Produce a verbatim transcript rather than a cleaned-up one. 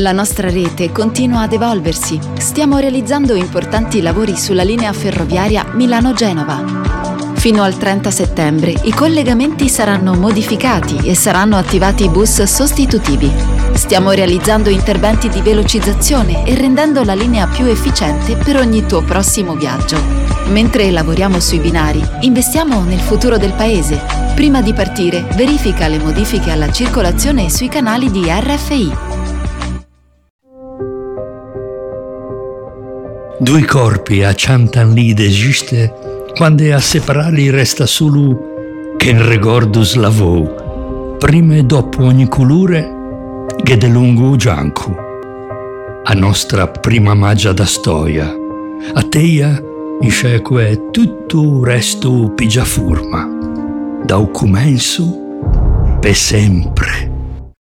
La nostra rete continua ad evolversi. Stiamo realizzando importanti lavori sulla linea ferroviaria Milano-Genova. Fino al trenta settembre i collegamenti saranno modificati e saranno attivati bus sostitutivi. Stiamo realizzando interventi di velocizzazione e rendendo la linea più efficiente per ogni tuo prossimo viaggio. Mentre lavoriamo sui binari, investiamo nel futuro del paese. Prima di partire, verifica le modifiche alla circolazione sui canali di R F I. Due corpi acciantan lì d'esiste quando a separarli resta solo che in regordus lavò, prima e dopo ogni colore che de lungo gianco. A nostra prima magia da storia, a teia insceque tutto resto pigia forma, da un comenzo per sempre.